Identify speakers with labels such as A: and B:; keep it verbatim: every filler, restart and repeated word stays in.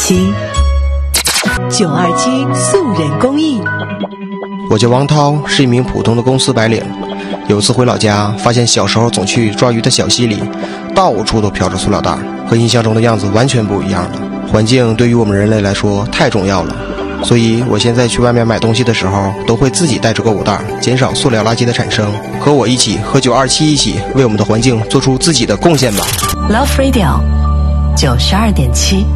A: 七。九二七素人公益。
B: 我叫王涛，是一名普通的公司白领。有次回老家，发现小时候总去抓鱼的小溪里，到处都飘着塑料袋，和印象中的样子完全不一样了。环境对于我们人类来说太重要了，所以我现在去外面买东西的时候，都会自己带着购物袋，减少塑料垃圾的产生。和我一起，和九二七一起，为我们的环境做出自己的贡献吧。
A: Love Radio 九十二点七。